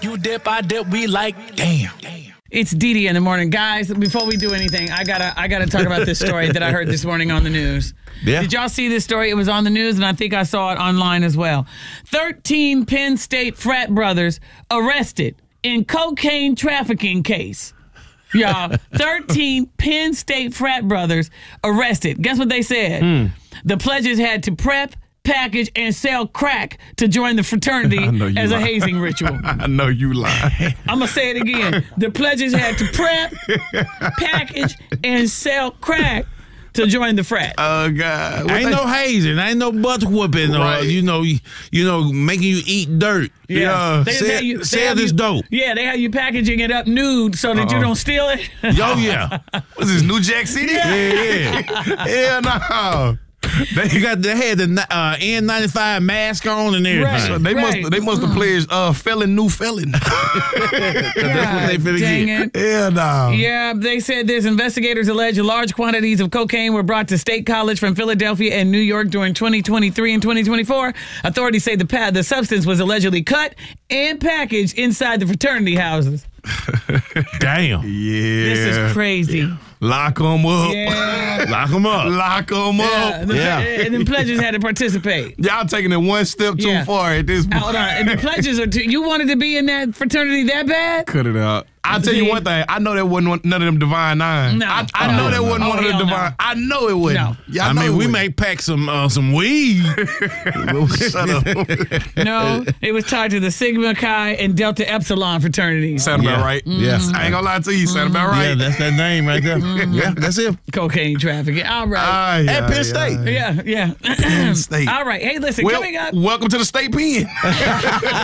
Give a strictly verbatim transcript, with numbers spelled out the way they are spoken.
You dip, I dip, we like, damn. It's Dee Dee in the morning. Guys, before we do anything, I gotta I gotta talk about this story that I heard this morning on the news. Yeah. Did y'all see this story? It was on the news, and I think I saw it online as well. thirteen Penn State frat brothers arrested in cocaine trafficking case. Y'all, thirteen Penn State frat brothers arrested. Guess what they said? Hmm. The pledges had to prep, package, and sell crack to join the fraternity as a lying. hazing ritual. I know you lying. I'm going to say it again. The pledges had to prep, package, and sell crack to join the frat. Oh, God. What Ain't they- no hazing, ain't no butt whooping, or Right. you know, you, you know, making you eat dirt. Yeah. They just sell, have you- they sell have this you- dope. Yeah, they have you packaging it up nude so that you Uh-oh. don't steal it. Yo, yeah, What's this, New Jack City? yeah, yeah. Hell no. You got they had the uh, N ninety-five mask on and everything. Right. So they Right. must they must have pledged uh felon new felon. That's what they finna Dang get. it. Hell no. Yeah, they said this. Investigators allege large quantities of cocaine were brought to State College from Philadelphia and New York during twenty twenty-three and twenty twenty-four. Authorities say the pa- the substance was allegedly cut and packaged inside the fraternity houses. Damn, Yeah. This is crazy. Lock them up. Yeah. lock them up. Lock them Yeah, up. the, Yeah. and then pledges had to participate. Y'all taking it one step too Yeah. far at this point. Hold on, and the pledges are. Too, you wanted to be in that fraternity that bad? Cut it out. I'll tell you See? one thing. I know that wasn't one, none of them Divine Nine. No. I, I Oh, know that no. wasn't Oh, one of the hell no. Divine. I know it wasn't. No. Y'all I know mean, it we wasn't. may pack some uh, some weed. Shut up. No, it was tied to the Sigma Chi and Delta Epsilon fraternities. Sound about Yeah. right? Yes. I ain't gonna lie to you. Sound about right? Yeah, that's that name right there. Yeah, that's it. Cocaine trafficking. All right. Ah, yeah, At Penn yeah, State. yeah. yeah, yeah. State. All right. Hey, listen, Well, coming up. welcome to the state pen.